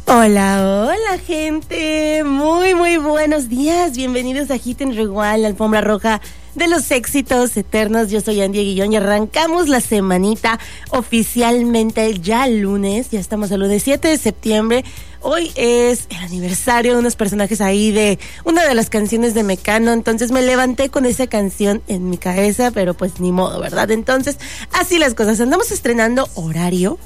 Hola, hola gente, muy buenos días, bienvenidos a Hit and Rewind, la alfombra roja de los éxitos eternos. Yo soy Andy Aguillón y arrancamos la semanita oficialmente ya lunes, ya estamos al lunes 7 de septiembre. Hoy es el aniversario de unos personajes ahí de una de las canciones de Mecano, entonces me levanté con esa canción en mi cabeza, pero pues ni modo, ¿verdad? Entonces, así las cosas, andamos estrenando horario,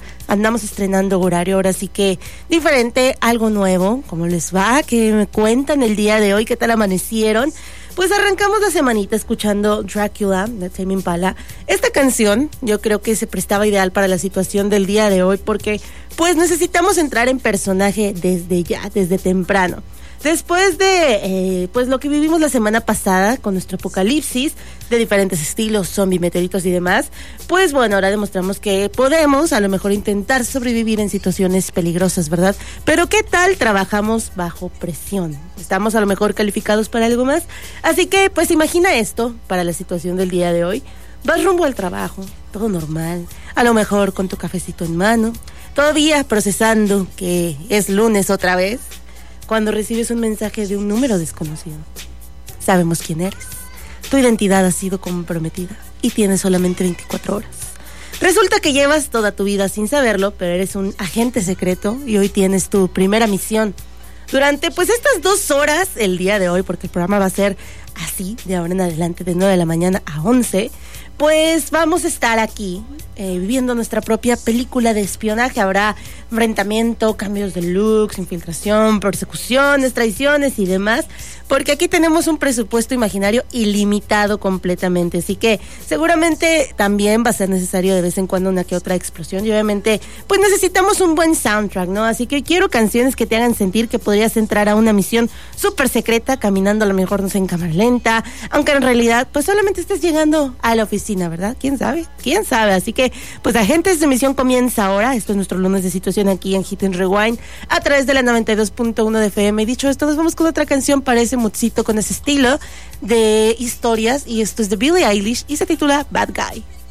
ahora sí que diferente, algo nuevo. ¿Cómo les va? ¿Qué me cuentan el día de hoy? ¿Qué tal amanecieron? Pues arrancamos la semanita escuchando Dracula de Tame Impala. Esta canción yo creo que se prestaba ideal para la situación del día de hoy porque pues necesitamos entrar en personaje desde ya, desde temprano. Después de pues lo que vivimos la semana pasada con nuestro apocalipsis de diferentes estilos, zombie, meteoritos y demás, pues bueno, ahora demostramos que podemos a lo mejor intentar sobrevivir en situaciones peligrosas, ¿verdad? Pero ¿qué tal trabajamos bajo presión? ¿Estamos a lo mejor calificados para algo más? Así que pues imagina esto para la situación del día de hoy. Vas rumbo al trabajo, todo normal, a lo mejor con tu cafecito en mano, todavía procesando que es lunes otra vez, cuando recibes un mensaje de un número desconocido. Sabemos quién eres. Tu identidad ha sido comprometida y tienes solamente 24 horas. Resulta que llevas toda tu vida sin saberlo, pero eres un agente secreto y hoy tienes tu primera misión. Durante pues estas 2 horas, el día de hoy, porque el programa va a ser así, de ahora en adelante, de 9 de la mañana a 11, pues vamos a estar aquí viviendo nuestra propia película de espionaje. Habrá enfrentamiento, cambios de looks, infiltración, persecuciones, traiciones y demás, porque aquí tenemos un presupuesto imaginario ilimitado completamente, así que seguramente también va a ser necesario de vez en cuando una que otra explosión y obviamente pues necesitamos un buen soundtrack, ¿no? Así que quiero canciones que te hagan sentir que podrías entrar a una misión súper secreta, caminando a lo mejor no sé, en cámara lenta, aunque en realidad pues solamente estés llegando a la oficina, ¿verdad? ¿Quién sabe? Así que pues Agentes de Misión comienza ahora. Esto es nuestro lunes de situación aquí en Hit and Rewind a través de la 92.1 de FM. Dicho esto, nos vamos con otra canción para ese moodcito con ese estilo de historias y esto es de Billie Eilish y se titula Bad Guy.